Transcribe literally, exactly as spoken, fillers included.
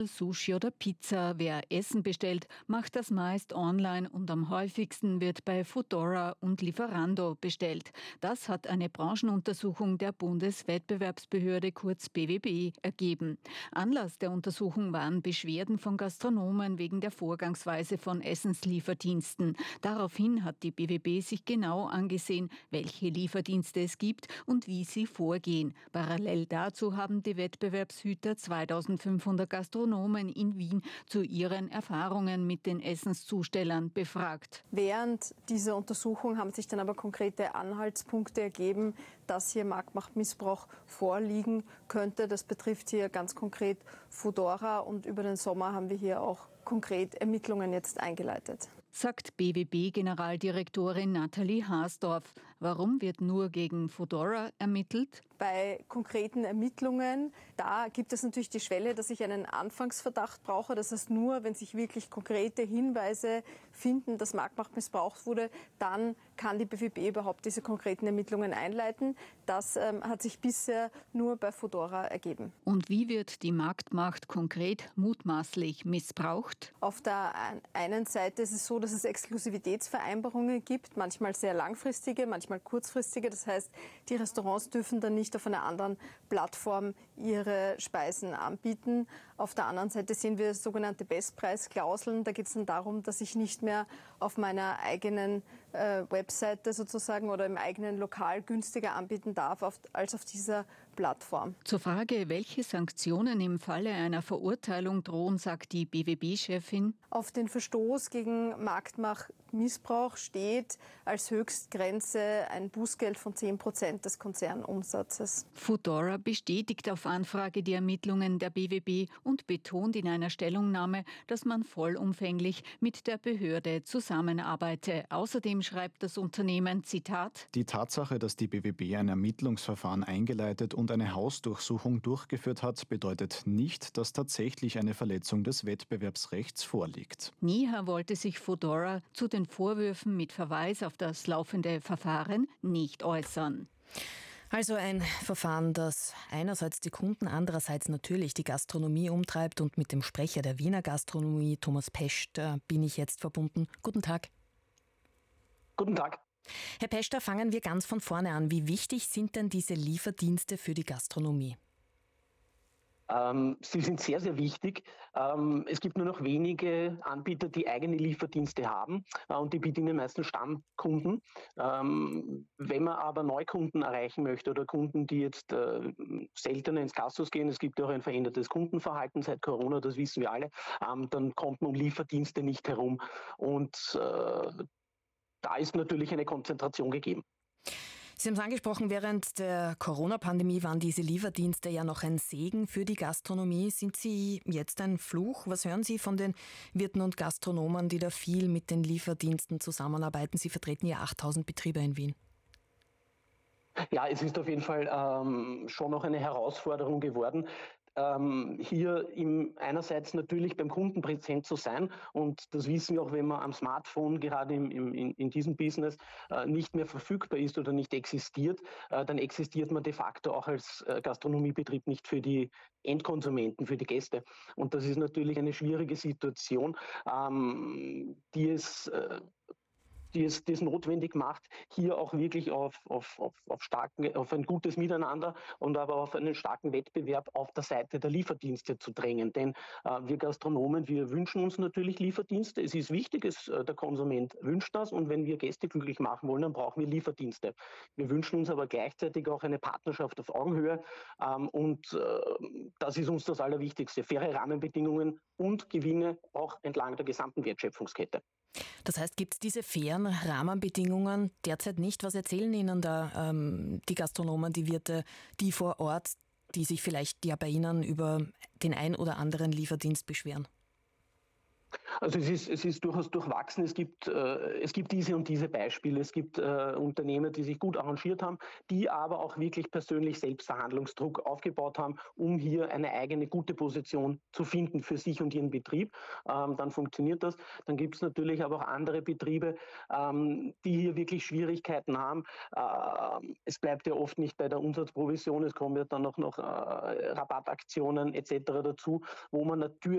Sushi oder Pizza. Wer Essen bestellt, macht das meist online und am häufigsten wird bei Foodora und Lieferando bestellt. Das hat eine Branchenuntersuchung der Bundeswettbewerbsbehörde kurz B W B ergeben. Anlass der Untersuchung waren Beschwerden von Gastronomen wegen der Vorgangsweise von Essenslieferdiensten. Daraufhin hat die B W B sich genau angesehen, welche Lieferdienste es gibt und wie sie vorgehen. Parallel dazu haben die Wettbewerbshüter zweitausendfünfhundert Gastronomen in Wien zu ihren Erfahrungen mit den Essenszustellern befragt. Während dieser Untersuchung haben sich dann aber konkrete Anhaltspunkte ergeben, dass hier Marktmachtmissbrauch vorliegen könnte. Das betrifft hier ganz konkret Foodora und über den Sommer haben wir hier auch konkret Ermittlungen jetzt eingeleitet. Sagt B W B-Generaldirektorin Nathalie Haasdorf. Warum wird nur gegen Foodora ermittelt? Bei konkreten Ermittlungen, da gibt es natürlich die Schwelle, dass ich einen Anfangsverdacht brauche. Das heißt, nur wenn sich wirklich konkrete Hinweise finden, dass Marktmacht missbraucht wurde, dann kann die B W B überhaupt diese konkreten Ermittlungen einleiten. Das ähm, hat sich bisher nur bei Foodora ergeben. Und wie wird die Marktmacht konkret mutmaßlich missbraucht? Auf der einen Seite ist es so, dass es Exklusivitätsvereinbarungen gibt, manchmal sehr langfristige, manchmal kurzfristige. Das heißt, die Restaurants dürfen dann nicht auf einer anderen Plattform ihre Speisen anbieten. Auf der anderen Seite sehen wir sogenannte Bestpreisklauseln. Da geht es dann darum, dass ich nicht mehr auf meiner eigenen äh, Webseite sozusagen oder im eigenen Lokal günstiger anbieten darf auf, als auf dieser Plattform. Zur Frage, welche Sanktionen im Falle einer Verurteilung drohen, sagt die B W B-Chefin. Auf den Verstoß gegen Marktmachtmissbrauch steht als Höchstgrenze ein Bußgeld von zehn Prozent des Konzernumsatzes. Foodora bestätigt auf Anfrage die Ermittlungen der B W B und betont in einer Stellungnahme, dass man vollumfänglich mit der Behörde zusammenarbeite. Außerdem schreibt das Unternehmen, Zitat: Die Tatsache, dass die B W B ein Ermittlungsverfahren eingeleitet und eine Hausdurchsuchung durchgeführt hat, bedeutet nicht, dass tatsächlich eine Verletzung des Wettbewerbsrechts vorliegt. Nieher wollte sich Foodora zu den Vorwürfen mit Verweis auf das laufende Verfahren nicht äußern. Also ein Verfahren, das einerseits die Kunden, andererseits natürlich die Gastronomie umtreibt. Und mit dem Sprecher der Wiener Gastronomie, Thomas Peschter, bin ich jetzt verbunden. Guten Tag. Guten Tag. Herr Peschter, fangen wir ganz von vorne an. Wie wichtig sind denn diese Lieferdienste für die Gastronomie? Ähm, sie sind sehr, sehr wichtig. Ähm, es gibt nur noch wenige Anbieter, die eigene Lieferdienste haben äh, und die bedienen meistens Stammkunden. Ähm, wenn man aber Neukunden erreichen möchte oder Kunden, die jetzt äh, seltener ins Gasthaus gehen, es gibt ja auch ein verändertes Kundenverhalten seit Corona, das wissen wir alle, ähm, dann kommt man um Lieferdienste nicht herum. Und äh, da ist natürlich eine Konzentration gegeben. Sie haben es angesprochen, während der Corona-Pandemie waren diese Lieferdienste ja noch ein Segen für die Gastronomie. Sind sie jetzt ein Fluch? Was hören Sie von den Wirten und Gastronomen, die da viel mit den Lieferdiensten zusammenarbeiten? Sie vertreten ja achttausend Betriebe in Wien. Ja, es ist auf jeden Fall ähm, schon noch eine Herausforderung geworden. Ähm, hier im, einerseits natürlich beim Kunden präsent zu sein, und das wissen wir auch, wenn man am Smartphone gerade im, im, in, in diesem Business äh, nicht mehr verfügbar ist oder nicht existiert, äh, dann existiert man de facto auch als äh, Gastronomiebetrieb nicht für die Endkonsumenten, für die Gäste. Und das ist natürlich eine schwierige Situation, ähm, die es äh, die es, die es notwendig macht, hier auch wirklich auf, auf, auf, auf, starken, auf ein gutes Miteinander und aber auf einen starken Wettbewerb auf der Seite der Lieferdienste zu drängen. Denn äh, wir Gastronomen, wir wünschen uns natürlich Lieferdienste. Es ist wichtig, es, äh, der Konsument wünscht das, und wenn wir Gäste glücklich machen wollen, dann brauchen wir Lieferdienste. Wir wünschen uns aber gleichzeitig auch eine Partnerschaft auf Augenhöhe, ähm, und äh, das ist uns das Allerwichtigste. Faire Rahmenbedingungen und Gewinne auch entlang der gesamten Wertschöpfungskette. Das heißt, gibt es diese fairen Rahmenbedingungen derzeit nicht? Was erzählen Ihnen da ähm, die Gastronomen, die Wirte, die vor Ort, die sich vielleicht ja bei Ihnen über den ein oder anderen Lieferdienst beschweren? Also es ist, es ist durchaus durchwachsen. Es gibt, äh, es gibt diese und diese Beispiele. Es gibt äh, Unternehmer, die sich gut arrangiert haben, die aber auch wirklich persönlich selbst Verhandlungsdruck aufgebaut haben, um hier eine eigene gute Position zu finden für sich und ihren Betrieb. Ähm, dann funktioniert das. Dann gibt es natürlich aber auch andere Betriebe, ähm, die hier wirklich Schwierigkeiten haben. Äh, es bleibt ja oft nicht bei der Umsatzprovision. Es kommen ja dann auch noch äh, Rabattaktionen et cetera dazu, wo man natürlich